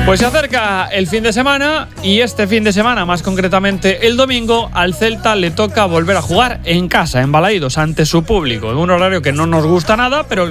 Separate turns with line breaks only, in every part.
Pues se acerca el fin de semana y este fin de semana, más concretamente el domingo, al Celta le toca volver a jugar en casa, en Balaídos, ante su público, en un horario que no nos gusta nada, pero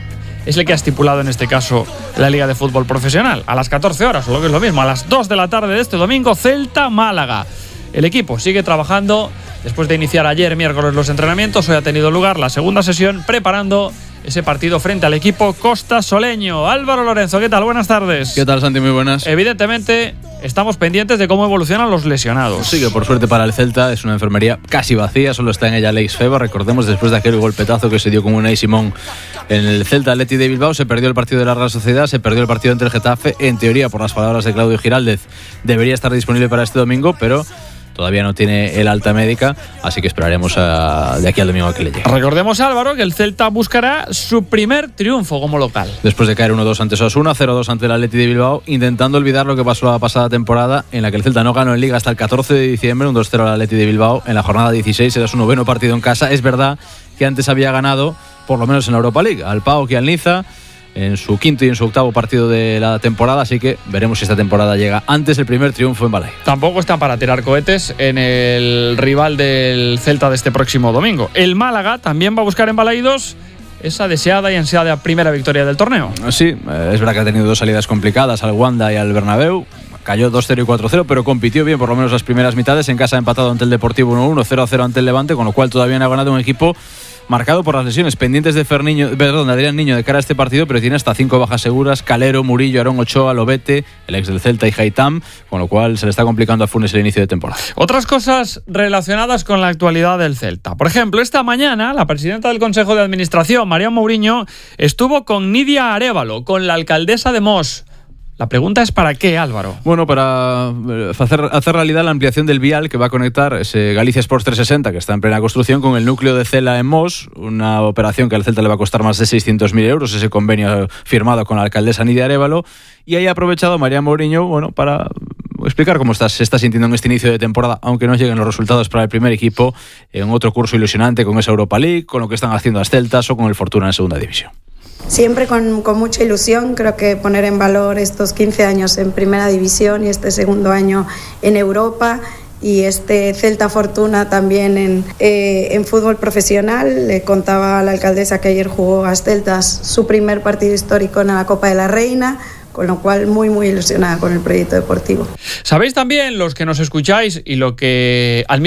es el que ha estipulado en este caso la Liga de Fútbol Profesional, a las 14 horas, o lo que es lo mismo, a las 2 de la tarde de este domingo, Celta-Málaga. El equipo sigue trabajando después de iniciar ayer miércoles los entrenamientos. Hoy ha tenido lugar la segunda sesión preparando ese partido frente al equipo costasoleño. Álvaro Lorenzo, ¿qué tal? Buenas tardes.
¿Qué tal, Santi? Muy buenas.
Evidentemente estamos pendientes de cómo evolucionan los lesionados.
Sí, que por suerte para el Celta es una enfermería casi vacía, solo está en ella Alex Feba. Recordemos, después de aquel golpetazo que se dio con Unai Simón en el Celta Athletic de Bilbao, se perdió el partido de la Real Sociedad, se perdió el partido ante el Getafe. En teoría, por las palabras de Claudio Giraldez, debería estar disponible para este domingo, pero todavía no tiene el alta médica, así que esperaremos de aquí al domingo a que le llegue.
Recordemos, Álvaro, que el Celta buscará su primer triunfo como local.
Después de caer 1-2 ante Osasuna, 0-2 ante el Athletic de Bilbao, intentando olvidar lo que pasó la pasada temporada, en la que el Celta no ganó en Liga hasta el 14 de diciembre, un 2-0 al Athletic de Bilbao. En la jornada 16 era su noveno partido en casa. Es verdad que antes había ganado, por lo menos en la Europa League, al PAOK y al Niza, en su quinto y en su octavo partido de la temporada, así que veremos si esta temporada llega antes el primer triunfo en Balaídos.
Tampoco están para tirar cohetes en el rival del Celta de este próximo domingo. El Málaga también va a buscar en Balaídos esa deseada y ansiada primera victoria del torneo.
Sí, es verdad que ha tenido dos salidas complicadas al Wanda y al Bernabéu. Cayó 2-0 y 4-0, pero compitió bien por lo menos las primeras mitades. En casa ha empatado ante el Deportivo 1-1, 0-0 ante el Levante, con lo cual todavía no ha ganado un equipo marcado por las lesiones pendientes de Adrián Niño de cara a este partido, pero tiene hasta 5 bajas seguras: Calero, Murillo, Aarón Ochoa, Lobete, el ex del Celta y Haitam, con lo cual se le está complicando a Funes el inicio de temporada.
Otras cosas relacionadas con la actualidad del Celta. Por ejemplo, esta mañana la presidenta del Consejo de Administración, María Mourinho, estuvo con Nidia Arévalo, con la alcaldesa de Mos. La pregunta es ¿para qué, Álvaro?
Bueno, para hacer realidad la ampliación del vial que va a conectar ese Galicia Sports 360, que está en plena construcción, con el núcleo de Cela en Mos, una operación que al Celta le va a costar más de 600.000 euros, ese convenio firmado con la alcaldesa Nidia Arévalo, y ahí ha aprovechado María Mourinho, para explicar cómo se está sintiendo en este inicio de temporada, aunque no lleguen los resultados para el primer equipo, en otro curso ilusionante con esa Europa League, con lo que están haciendo las Celtas o con el Fortuna en segunda división.
Siempre con mucha ilusión. Creo que poner en valor estos 15 años en primera división y este segundo año en Europa y este Celta Fortuna también en fútbol profesional. Le contaba a la alcaldesa que ayer jugó a Celtas su primer partido histórico en la Copa de la Reina, con lo cual muy ilusionada con el proyecto deportivo.
Sabéis también, los que nos escucháis y los que al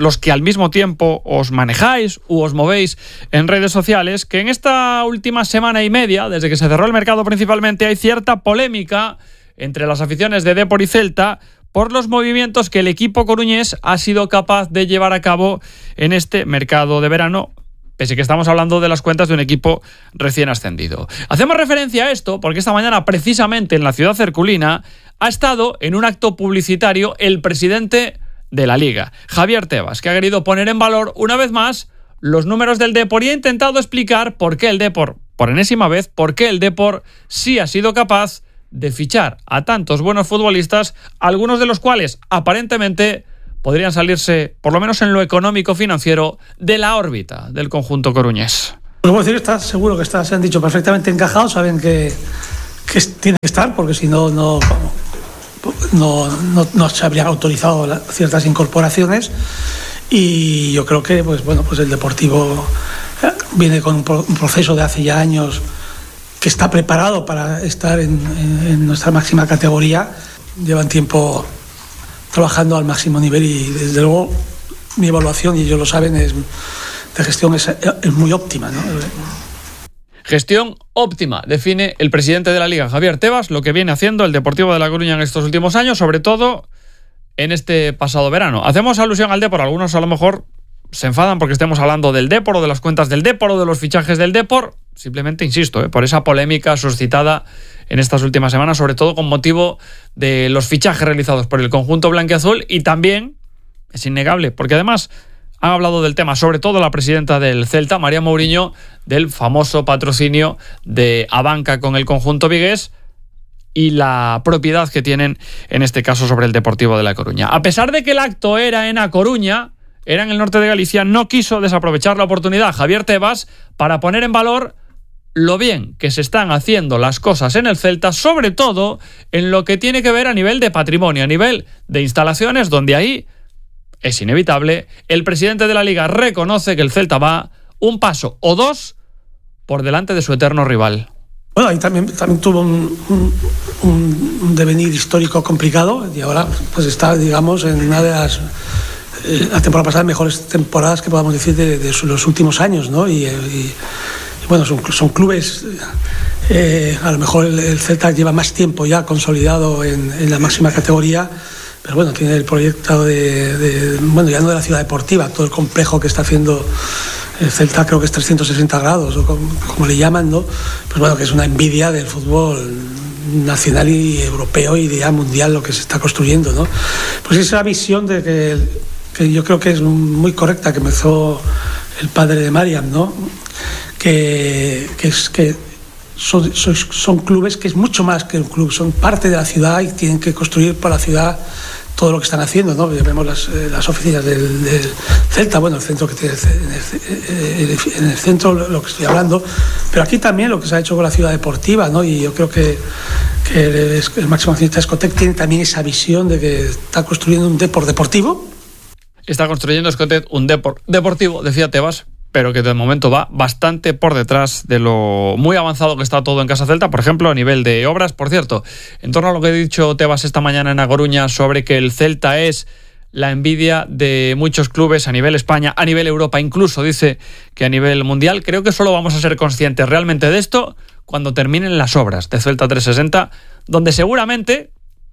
mismo tiempo os manejáis u os movéis en redes sociales, que en esta última semana y media, desde que se cerró el mercado principalmente, hay cierta polémica entre las aficiones de Depor y Celta por los movimientos que el equipo coruñés ha sido capaz de llevar a cabo en este mercado de verano, pese que estamos hablando de las cuentas de un equipo recién ascendido. Hacemos referencia a esto porque esta mañana, precisamente en la ciudad herculina, ha estado en un acto publicitario el presidente de la Liga, Javier Tebas, que ha querido poner en valor una vez más los números del Depor y ha intentado explicar por qué el Depor, por enésima vez, por qué el Depor sí ha sido capaz de fichar a tantos buenos futbolistas, algunos de los cuales aparentemente podrían salirse, por lo menos en lo económico-financiero, de la órbita del conjunto coruñés.
Puedo decir que seguro que se han dicho perfectamente encajados, saben que tienen que estar, porque si no se habrían autorizado ciertas incorporaciones. Y yo creo que pues el Deportivo viene con un proceso de hace ya años que está preparado para estar en nuestra máxima categoría. Llevan tiempo trabajando al máximo nivel y desde luego mi evaluación, y ellos lo saben, de gestión es muy óptima, ¿no?
Gestión óptima, define el presidente de la Liga, Javier Tebas, lo que viene haciendo el Deportivo de La Coruña en estos últimos años, sobre todo en este pasado verano. Hacemos alusión al Depor, algunos a lo mejor se enfadan porque estemos hablando del Depor o de las cuentas del Depor o de los fichajes del Depor. Simplemente insisto, por esa polémica suscitada en estas últimas semanas, sobre todo con motivo de los fichajes realizados por el conjunto blanquiazul, y también es innegable, porque además han hablado del tema, sobre todo la presidenta del Celta, María Mourinho, del famoso patrocinio de Abanca con el conjunto vigués y la propiedad que tienen en este caso sobre el Deportivo de La Coruña. A pesar de que el acto era en A Coruña, era en el norte de Galicia, no quiso desaprovechar la oportunidad Javier Tebas para poner en valor lo bien que se están haciendo las cosas en el Celta, sobre todo en lo que tiene que ver a nivel de patrimonio, a nivel de instalaciones, donde ahí es inevitable. El presidente de la Liga reconoce que el Celta va un paso o dos por delante de su eterno rival.
Bueno, ahí también tuvo un devenir histórico complicado y ahora pues está, digamos, en una de las la temporada pasada mejores temporadas que podamos decir de los últimos años, ¿no? Y bueno, son clubes, a lo mejor el Celta lleva más tiempo ya consolidado en la máxima categoría, pero bueno, tiene el proyecto bueno, ya no de la ciudad deportiva, todo el complejo que está haciendo el Celta, creo que es 360 grados, o como le llaman, ¿no? Pues bueno, que es una envidia del fútbol nacional y europeo y ya mundial lo que se está construyendo, ¿no? Pues esa visión de que yo creo que es muy correcta, que empezó el padre de Mariam, ¿no? Que son clubes que es mucho más que un club, son parte de la ciudad y tienen que construir para la ciudad todo lo que están haciendo, ¿no? Vemos las oficinas del Celta, bueno, el centro que tiene en el centro, lo que estoy hablando, pero aquí también lo que se ha hecho con la ciudad deportiva, ¿no? Y yo creo que el máximo accionista Escotec tiene también esa visión de que está construyendo un deportivo.
Está construyendo Escotec un deportivo, decía Tebas, pero que de momento va bastante por detrás de lo muy avanzado que está todo en Casa Celta, por ejemplo, a nivel de obras. Por cierto, en torno a lo que ha dicho Tebas esta mañana en A Coruña sobre que el Celta es la envidia de muchos clubes a nivel España, a nivel Europa, incluso dice que a nivel mundial, creo que solo vamos a ser conscientes realmente de esto cuando terminen las obras de Celta 360, donde seguramente,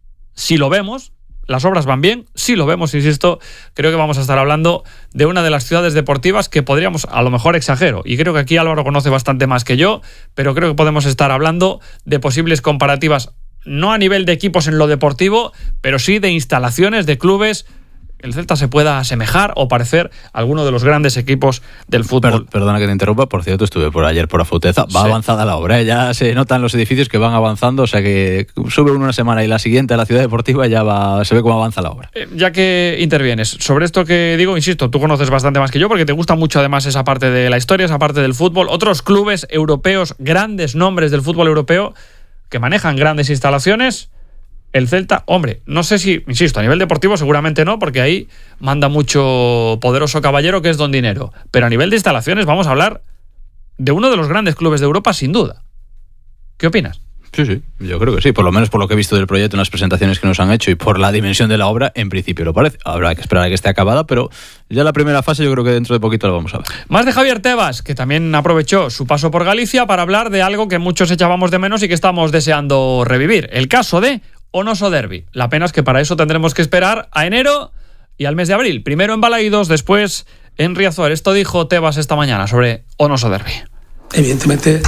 si lo vemos, las obras van bien, si lo vemos, insisto, creo que vamos a estar hablando de una de las ciudades deportivas que podríamos, a lo mejor exagero, y creo que aquí Álvaro conoce bastante más que yo, pero creo que podemos estar hablando de posibles comparativas, no a nivel de equipos en lo deportivo, pero sí de instalaciones, de clubes. El Celta se pueda asemejar o parecer a alguno de los grandes equipos del fútbol.
Perdona que te interrumpa, por cierto, estuve por ayer por Afouteza, va avanzada la obra, ya se notan los edificios que van avanzando, o sea que sube una semana y la siguiente a la ciudad deportiva ya se ve cómo avanza la obra.
Ya que intervienes, sobre esto que digo, insisto, tú conoces bastante más que yo porque te gusta mucho además esa parte de la historia, esa parte del fútbol, otros clubes europeos, grandes nombres del fútbol europeo que manejan grandes instalaciones. El Celta, hombre, no sé si, insisto, a nivel deportivo seguramente no, porque ahí manda mucho poderoso caballero que es Don Dinero. Pero a nivel de instalaciones vamos a hablar de uno de los grandes clubes de Europa, sin duda. ¿Qué opinas?
Sí, yo creo que sí, por lo menos por lo que he visto del proyecto en las presentaciones que nos han hecho y por la dimensión de la obra, en principio lo parece. Habrá que esperar a que esté acabada, pero ya la primera fase yo creo que dentro de poquito la vamos a ver.
Más de Javier Tebas, que también aprovechó su paso por Galicia para hablar de algo que muchos echábamos de menos y que estamos deseando revivir. El caso de Onoso Derbi. La pena es que para eso tendremos que esperar a enero y al mes de abril. Primero en Balaídos, después en Riazor. Esto dijo Tebas esta mañana sobre Onoso Derbi.
Evidentemente,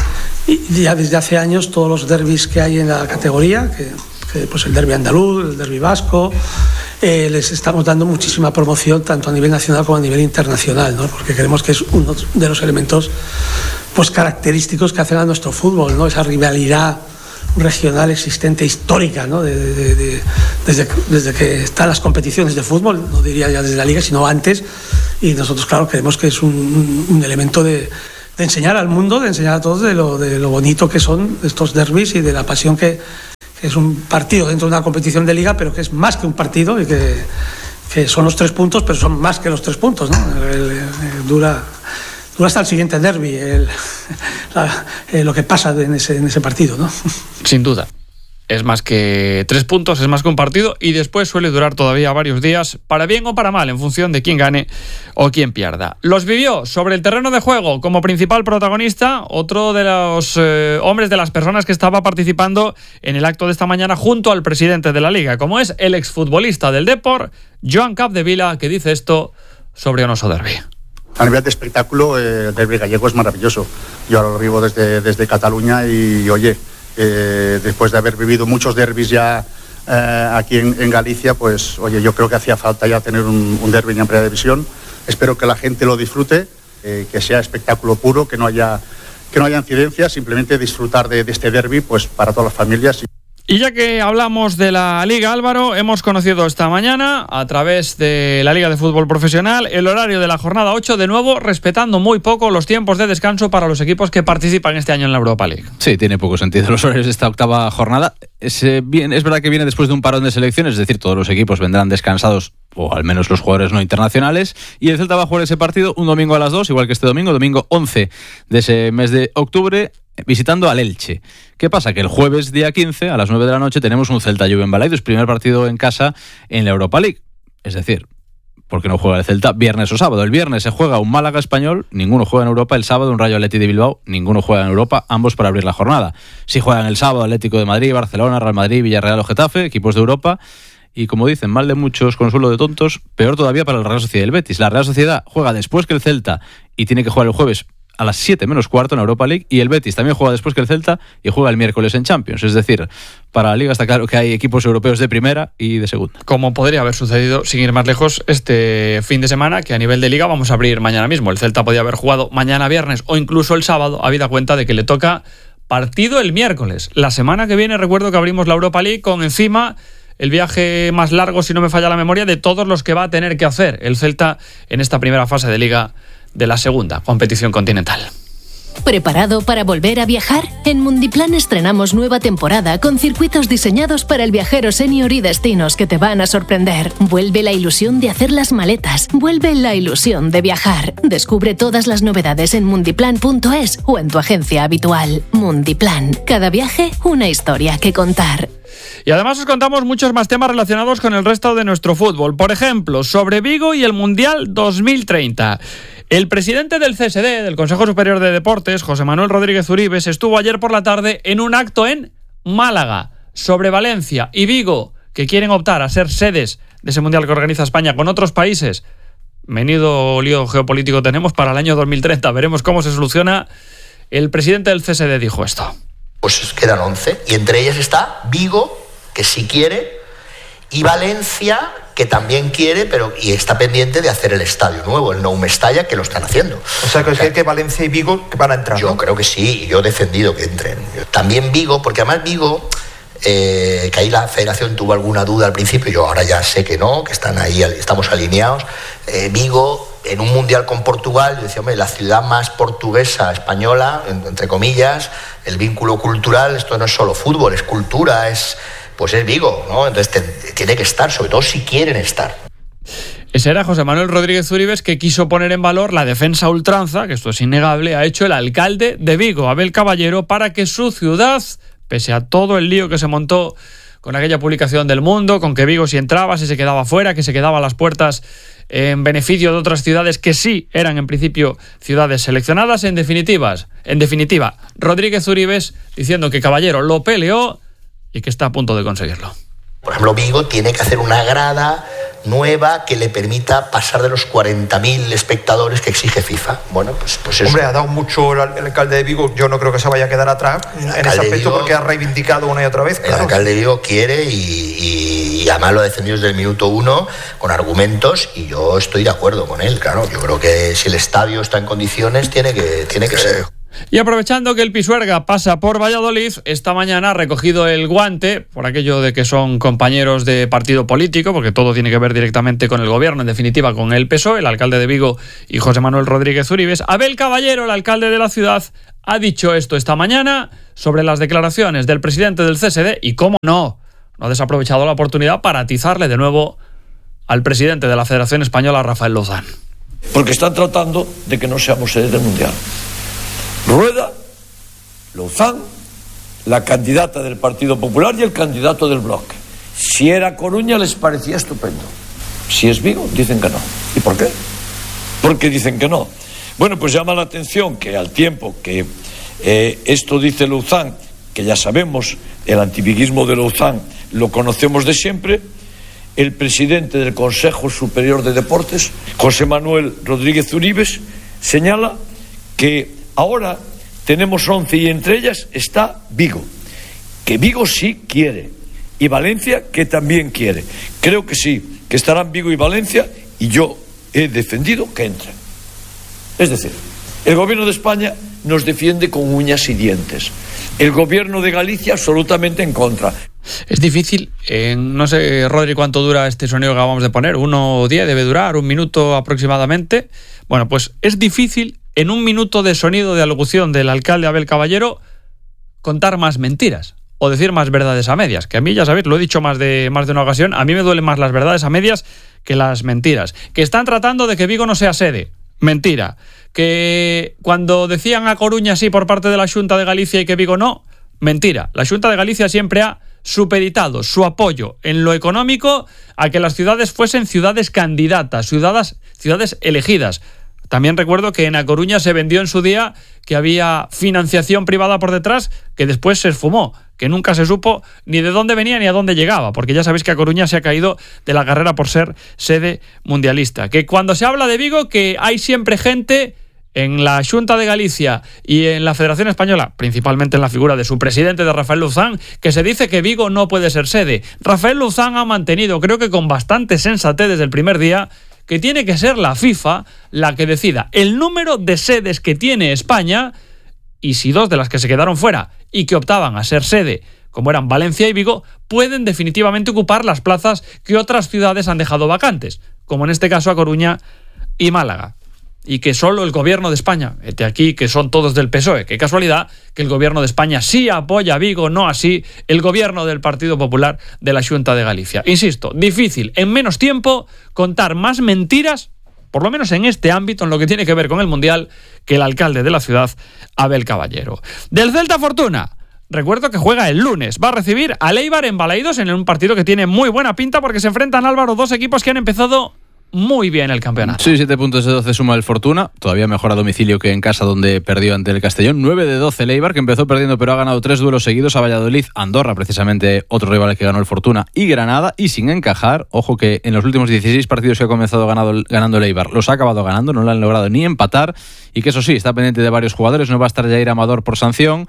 ya desde hace años todos los derbis que hay en la categoría, que pues el derbi andaluz, el derbi vasco, les estamos dando muchísima promoción tanto a nivel nacional como a nivel internacional, ¿no? Porque creemos que es uno de los elementos pues característicos que hacen a nuestro fútbol, ¿no? Esa rivalidad regional existente, histórica, ¿no? Desde que están las competiciones de fútbol, no diría ya desde la Liga, sino antes, y nosotros, claro, creemos que es un elemento de enseñar al mundo, de enseñar a todos de lo bonito que son estos derbis y de la pasión que es un partido dentro de una competición de Liga, pero que es más que un partido y que son los 3 puntos, pero son más que los 3 puntos, ¿no? Dura hasta el siguiente derbi lo que pasa en ese partido, ¿no?
Sin duda. Es más que 3 puntos, es más que un partido y después suele durar todavía varios días, para bien o para mal, en función de quién gane o quién pierda. Los vivió sobre el terreno de juego como principal protagonista, otro de los hombres, de las personas que estaba participando en el acto de esta mañana junto al presidente de la Liga, como es el exfutbolista del Depor, Joan Capdevila, que dice esto sobre Onoso Derbi.
A nivel de espectáculo, el derbi gallego es maravilloso. Yo ahora lo vivo desde Cataluña y, oye, después de haber vivido muchos derbis ya aquí en Galicia, pues, oye, yo creo que hacía falta ya tener un derbi en primera división. Espero que la gente lo disfrute, que sea espectáculo puro, que no haya incidencias, simplemente disfrutar de este derbi, pues, para todas las familias.
Y ya que hablamos de la Liga, Álvaro, hemos conocido esta mañana, a través de la Liga de Fútbol Profesional, el horario de la jornada 8, de nuevo respetando muy poco los tiempos de descanso para los equipos que participan este año en la Europa League.
Sí, tiene poco sentido los horarios de esta octava jornada. Es verdad que viene después de un parón de selecciones, es decir, todos los equipos vendrán descansados, o al menos los jugadores no internacionales, y el Celta va a jugar ese partido un domingo a las 2, igual que este domingo 11 de ese mes de octubre, visitando al Elche. ¿Qué pasa? Que el jueves día 15 a las 9 de la noche tenemos un Celta Juve en Balaidos, primer partido en casa en la Europa League. Es decir, porque no juega el Celta viernes o sábado. El viernes se juega un Málaga Español, ninguno juega en Europa. El sábado un Rayo Atleti de Bilbao, ninguno juega en Europa, ambos para abrir la jornada. Si juegan el sábado Atlético de Madrid, Barcelona, Real Madrid, Villarreal o Getafe, equipos de Europa. Y como dicen, mal de muchos, consuelo de tontos, peor todavía para la Real Sociedad y el Betis. La Real Sociedad juega después que el Celta y tiene que jugar el jueves a las 7 menos cuarto en Europa League, y el Betis también juega después que el Celta y juega el miércoles en Champions. Es decir, para la Liga está claro que hay equipos europeos de primera y de segunda.
Como podría haber sucedido, sin ir más lejos, este fin de semana, que a nivel de Liga vamos a abrir mañana mismo. El Celta podía haber jugado mañana viernes o incluso el sábado, habida cuenta de que le toca partido el miércoles. La semana que viene recuerdo que abrimos la Europa League con encima el viaje más largo, si no me falla la memoria, de todos los que va a tener que hacer el Celta en esta primera fase de Liga de la segunda competición continental.
¿Preparado para volver a viajar? En Mundiplan estrenamos nueva temporada con circuitos diseñados para el viajero senior y destinos que te van a sorprender. Vuelve la ilusión de hacer las maletas. Vuelve la ilusión de viajar. Descubre todas las novedades en mundiplan.es o en tu agencia habitual. Mundiplan. Cada viaje, una historia que contar.
Y además os contamos muchos más temas relacionados con el resto de nuestro fútbol. Por ejemplo, sobre Vigo y el Mundial 2030. El presidente del CSD, del Consejo Superior de Deportes, José Manuel Rodríguez Uribes, estuvo ayer por la tarde en un acto en Málaga sobre Valencia y Vigo, que quieren optar a ser sedes de ese Mundial que organiza España con otros países. Menudo lío geopolítico tenemos para el año 2030. Veremos cómo se soluciona. El presidente del CSD dijo esto.
Pues quedan 11, y entre ellas está Vigo, que sí quiere, y Valencia, que también quiere, y está pendiente de hacer el estadio nuevo, el Nou Mestalla, que lo están haciendo.
O sea, que Valencia y Vigo van a entrar,
yo, ¿no? Creo que sí, y yo he defendido que entren. También Vigo, porque además Vigo, que ahí la federación tuvo alguna duda al principio, yo ahora ya sé que no, que están ahí, estamos alineados. Vigo, en un mundial con Portugal, yo decía, hombre, la ciudad más portuguesa, española, entre comillas, el vínculo cultural, esto no es solo fútbol, es cultura, pues es Vigo, ¿no? Entonces tiene que estar, sobre todo si quieren estar.
Ese era José Manuel Rodríguez Uribes, que quiso poner en valor la defensa ultranza, que esto es innegable, ha hecho el alcalde de Vigo, Abel Caballero, para que su ciudad, pese a todo el lío que se montó con aquella publicación del Mundo, con que Vigo si entraba, si se quedaba fuera, que se quedaba a las puertas en beneficio de otras ciudades que sí eran en principio ciudades seleccionadas, en definitiva, Rodríguez Uribes diciendo que Caballero lo peleó y que está a punto de conseguirlo.
Por ejemplo, Vigo tiene que hacer una grada nueva que le permita pasar de los 40.000 espectadores que exige FIFA. Bueno, pues eso.
Hombre, ha dado mucho el alcalde de Vigo, yo no creo que se vaya a quedar atrás en ese aspecto, Vigo, porque ha reivindicado una y otra vez.
Claro. El alcalde de Vigo quiere y además lo ha defendido desde el minuto 1 con argumentos, y yo estoy de acuerdo con él, claro. Yo creo que si el estadio está en condiciones, tiene que ser.
Y aprovechando que el Pisuerga pasa por Valladolid, esta mañana ha recogido el guante, por aquello de que son compañeros de partido político, porque todo tiene que ver directamente con el gobierno, en definitiva con el PSOE, el alcalde de Vigo y José Manuel Rodríguez Uribes. Abel Caballero, el alcalde de la ciudad, ha dicho esto esta mañana sobre las declaraciones del presidente del CSD y, cómo no ha desaprovechado la oportunidad para atizarle de nuevo al presidente de la Federación Española, Rafael Lozán.
Porque están tratando de que no seamos sede del Mundial. Rueda, Lozán, la candidata del Partido Popular y el candidato del Bloque. Si era Coruña les parecía estupendo. Si es Vigo, dicen que no. ¿Y por qué? Porque dicen que no. Bueno, pues llama la atención que al tiempo que esto dice Lozán, que ya sabemos, el antiviguismo de Lozán lo conocemos de siempre, el presidente del Consejo Superior de Deportes, José Manuel Rodríguez Uribes, señala que ahora tenemos 11 y entre ellas está Vigo, que Vigo sí quiere, y Valencia que también quiere. Creo que sí, que estarán Vigo y Valencia, y yo he defendido que entren. Es decir, el gobierno de España nos defiende con uñas y dientes. El gobierno de Galicia absolutamente en contra.
Es difícil, no sé, Rodri, cuánto dura este sonido que acabamos de poner, 1:10 debe durar, 1 minuto aproximadamente. Bueno, pues es difícil en 1 minuto de sonido de alocución del alcalde Abel Caballero contar más mentiras o decir más verdades a medias, que a mí, ya sabéis, lo he dicho más de una ocasión, a mí me duelen más las verdades a medias que las mentiras. Que están tratando de que Vigo no sea sede, mentira. Que cuando decían a Coruña sí por parte de la Xunta de Galicia y que Vigo no, mentira. La Xunta de Galicia siempre ha supeditado su apoyo en lo económico a que las ciudades fuesen ciudades candidatas, ciudades elegidas. También recuerdo que en A Coruña se vendió en su día que había financiación privada por detrás que después se esfumó, que nunca se supo ni de dónde venía ni a dónde llegaba, porque ya sabéis que A Coruña se ha caído de la carrera por ser sede mundialista. Que cuando se habla de Vigo, que hay siempre gente en la Xunta de Galicia y en la Federación Española, principalmente en la figura de su presidente, de Rafael Luzán, que se dice que Vigo no puede ser sede. Rafael Luzán ha mantenido, creo que con bastante sensatez desde el primer día, que tiene que ser la FIFA la que decida el número de sedes que tiene España, y si 2 de las que se quedaron fuera y que optaban a ser sede, como eran Valencia y Vigo, pueden definitivamente ocupar las plazas que otras ciudades han dejado vacantes, como en este caso A Coruña y Málaga. Y que solo el gobierno de España, este aquí que son todos del PSOE, qué casualidad que el gobierno de España sí apoya a Vigo, no así el gobierno del Partido Popular de la Xunta de Galicia. Insisto, difícil en menos tiempo contar más mentiras, por lo menos en este ámbito, en lo que tiene que ver con el Mundial, que el alcalde de la ciudad, Abel Caballero. Del Celta Fortuna, recuerdo que juega el lunes, va a recibir al Eibar en Balaidos en un partido que tiene muy buena pinta porque se enfrentan, Álvaro, 2 equipos que han empezado muy bien el campeonato.
Sí, 7 puntos de 12 suma el Fortuna, todavía mejor a domicilio que en casa, donde perdió ante el Castellón. 9 de 12 el Eibar, que empezó perdiendo pero ha ganado 3 duelos seguidos a Valladolid, Andorra, precisamente otro rival que ganó el Fortuna, y Granada, y sin encajar. Ojo que en los últimos 16 partidos que ha comenzado ganando el Eibar, los ha acabado ganando, no lo han logrado ni empatar, y que eso sí, está pendiente de varios jugadores. No va a estar Jair Amador por sanción.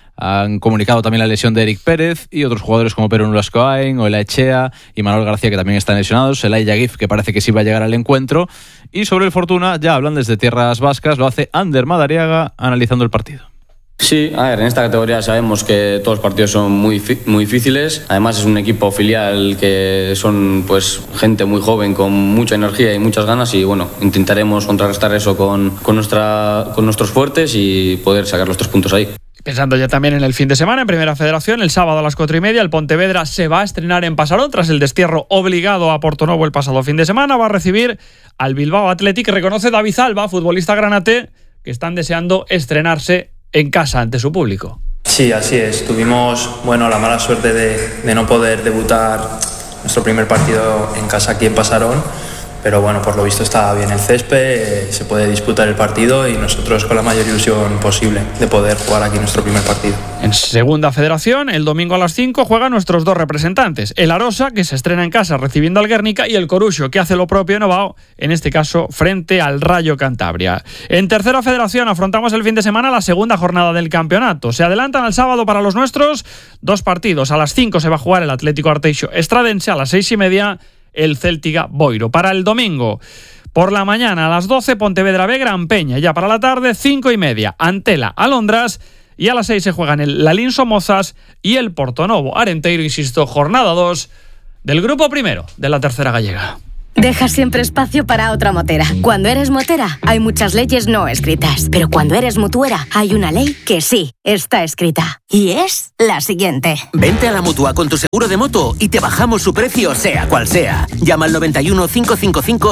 Han comunicado también la lesión de Eric Pérez y otros jugadores como Perú Nulascoain, Oela Echea y Manuel García, que también están lesionados. Elay Yagif, que parece que sí va a llegar al encuentro. Y sobre el Fortuna ya hablan desde tierras vascas, lo hace Ander Madariaga analizando el partido.
Sí, a ver, en esta categoría sabemos que todos los partidos son muy difíciles. Además es un equipo filial que son pues gente muy joven con mucha energía y muchas ganas, y bueno, intentaremos contrarrestar eso con nuestros fuertes y poder sacar los 3 puntos ahí.
Pensando ya también en el fin de semana, en Primera Federación, el sábado a las 4:30, el Pontevedra se va a estrenar en Pasarón tras el destierro obligado a Portonovo el pasado fin de semana. Va a recibir al Bilbao Athletic, reconoce David Alba, futbolista granate, que están deseando estrenarse en casa ante su público.
Sí, así es. Tuvimos la mala suerte de no poder debutar nuestro primer partido en casa aquí en Pasarón, pero bueno, por lo visto está bien el césped, se puede disputar el partido y nosotros con la mayor ilusión posible de poder jugar aquí nuestro primer partido.
En Segunda Federación, el domingo a las 5 juegan nuestros 2 representantes, el Arosa, que se estrena en casa recibiendo al Guernica, y el Coruxo, que hace lo propio en Ovao, en este caso frente al Rayo Cantabria. En Tercera Federación afrontamos el fin de semana la segunda jornada del campeonato. Se adelantan al sábado para los nuestros 2 partidos. A las 5 se va a jugar el Atlético Arteixo Estradense, a las 6:30 el Céltiga Boiro. Para el domingo por la mañana a las 12 Pontevedra B Gran Peña, ya para la tarde 5:30 Antela Alondras, y a las 6 se juegan el Lalín Somozas y el Portonovo Arenteiro. Insisto, jornada 2 del grupo primero de la tercera gallega.
Deja siempre espacio para otra motera. Cuando eres motera, hay muchas leyes no escritas. Pero cuando eres mutuera, hay una ley que sí está escrita. Y es la siguiente.
Vente a la Mutua con tu seguro de moto y te bajamos su precio, sea cual sea. Llama al 91 555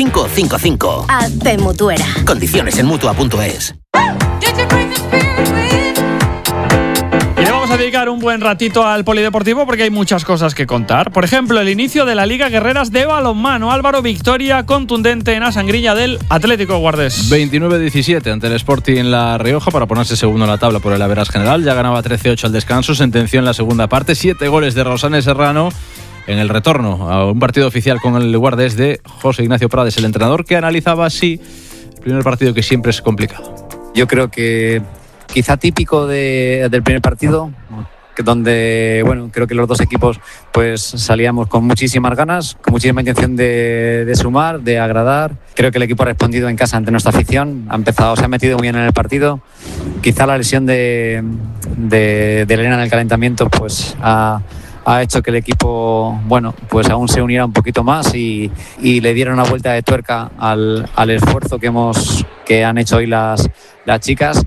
5555.
Hazte mutuera.
Condiciones en Mutua.es.
Vamos a dedicar un buen ratito al polideportivo porque hay muchas cosas que contar. Por ejemplo, el inicio de la Liga Guerreras de balonmano. Álvaro, victoria contundente en Asangrilla del Atlético Guardés.
29-17 ante el Sporting en La Rioja para ponerse segundo en la tabla por el average general. Ya ganaba 13-8 al descanso, sentenció en la segunda parte. 7 goles de Rosane Serrano en el retorno a un partido oficial con el Guardés de José Ignacio Prades, el entrenador, que analizaba así el primer partido, que siempre es complicado.
Yo creo que quizá típico del primer partido, donde bueno, creo que los dos equipos pues salíamos con muchísimas ganas, con muchísima intención de sumar, de agradar. Creo que el equipo ha respondido en casa ante nuestra afición, se ha metido muy bien en el partido. Quizá la lesión de Elena en el calentamiento pues ha hecho que el equipo, bueno, pues aún se uniera un poquito más y le diera una vuelta de tuerca al esfuerzo que han hecho hoy las chicas.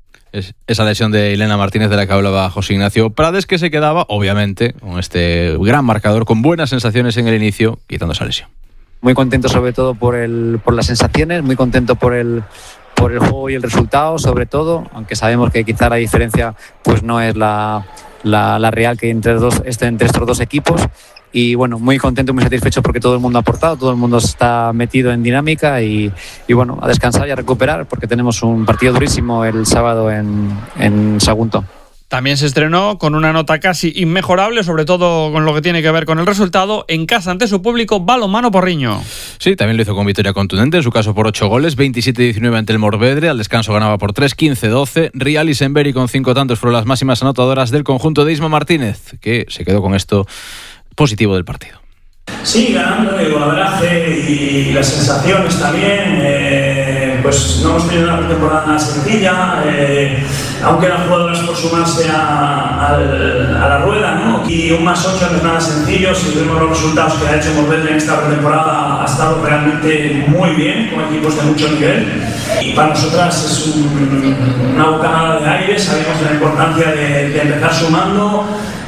Esa lesión de Elena Martínez de la que hablaba José Ignacio Prades, que se quedaba, obviamente, con este gran marcador, con buenas sensaciones en el inicio, quitando esa lesión.
Muy contento sobre todo por las sensaciones, muy contento por el juego y el resultado, sobre todo, aunque sabemos que quizá la diferencia pues no es la real que entre estos dos equipos. Y bueno, muy contento, muy satisfecho porque todo el mundo ha aportado, todo el mundo está metido en dinámica y bueno, a descansar y a recuperar porque tenemos un partido durísimo el sábado en Sagunto.
También se estrenó con una nota casi inmejorable, sobre todo con lo que tiene que ver con el resultado, en casa ante su público, Balonmano Porriño.
Sí, también lo hizo con victoria contundente, en su caso por 8 goles, 27-19 ante el Morvedre, al descanso ganaba por 3, 15-12, Rial y Semberi con 5 tantos fueron las máximas anotadoras del conjunto de Isma Martínez, que se quedó con esto positivo del partido.
Sí, ganando el golaveraje y las sensaciones también, pues no hemos tenido una temporada nada sencilla, aunque eran jugadoras por sumarse a la rueda, ¿no? Y un +8 no es nada sencillo. Si vemos los resultados que ha hecho Morvedre en esta pretemporada, ha estado realmente muy bien, con equipos de mucho nivel, y para nosotras es una bocanada de aire. Sabemos la importancia de empezar sumando.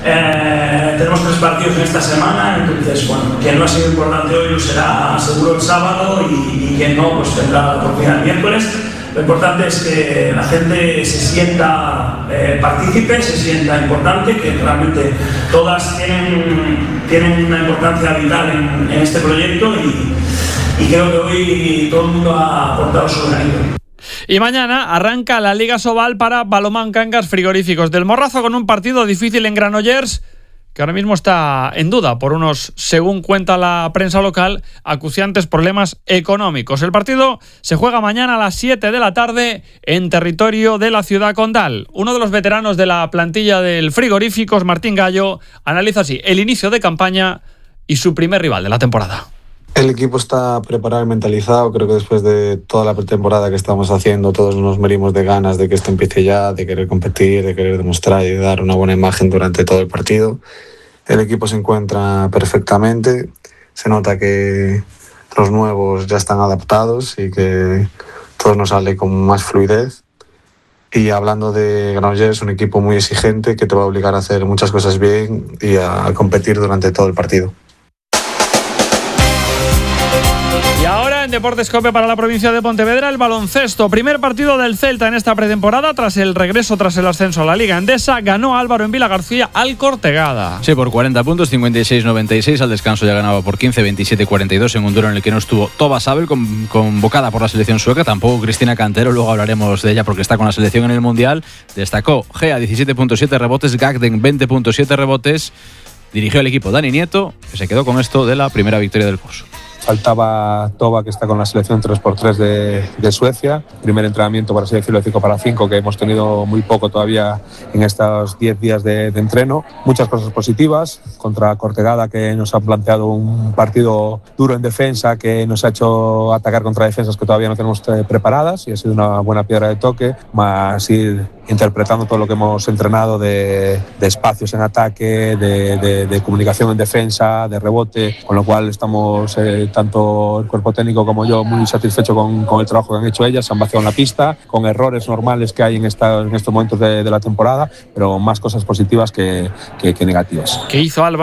Tenemos 3 partidos en esta semana, entonces bueno, quien no ha sido importante hoy lo será seguro el sábado y quien no pues tendrá la oportunidad el miércoles. Lo importante es que la gente se sienta partícipe, se sienta importante, que realmente todas tienen una importancia vital en este proyecto y creo que hoy todo el mundo ha aportado su granito.
Y mañana arranca la Liga Sobal para Balonmán Cangas Frigoríficos del Morrazo, con un partido difícil en Granollers, que ahora mismo está en duda por unos, según cuenta la prensa local, acuciantes problemas económicos. El partido se juega mañana a las 7 de la tarde en territorio de la ciudad condal. Uno de los veteranos de la plantilla del Frigoríficos, Martín Gallo, analiza así el inicio de campaña y su primer rival de la temporada.
El equipo está preparado y mentalizado. Creo que después de toda la pretemporada que estamos haciendo, todos nos morimos de ganas de que esto empiece ya, de querer competir, de querer demostrar y de dar una buena imagen durante todo el partido. El equipo se encuentra perfectamente. Se nota que los nuevos ya están adaptados y que todo nos sale con más fluidez. Y hablando de Granollers, es un equipo muy exigente que te va a obligar a hacer muchas cosas bien y a competir durante todo el partido.
Y ahora en Deportes Cope para la provincia de Pontevedra, el baloncesto. Primer partido del Celta en esta pretemporada tras el ascenso a la Liga Endesa. Ganó Álvaro en Vila García al Cortegada.
Sí, por 40 puntos, 56-96. Al descanso ya ganaba por 15, 27-42 en un duelo en el que no estuvo Toba Sabel, convocada por la selección sueca. Tampoco Cristina Cantero, luego hablaremos de ella porque está con la selección en el Mundial. Destacó Gea, 17.7 rebotes, Gagden, 20.7 rebotes. Dirigió el equipo Dani Nieto, que se quedó con esto de la primera victoria del curso.
Faltaba Toba, que está con la selección 3x3 de Suecia. Primer entrenamiento, para así decirlo, de 5x5, que hemos tenido muy poco todavía en estos 10 días de entreno. Muchas cosas positivas. Contra Cortegada, que nos ha planteado un partido duro en defensa, que nos ha hecho atacar contra defensas que todavía no tenemos preparadas, y ha sido una buena piedra de toque, más ir interpretando todo lo que hemos entrenado de espacios en ataque, de comunicación en defensa, de rebote, con lo cual estamos tanto el cuerpo técnico como yo muy satisfecho con el trabajo que han hecho ellas. Se han vaciado en la pista con errores normales que hay en estos momentos de la temporada, pero más cosas positivas que negativas.
¿Qué hizo Álvaro?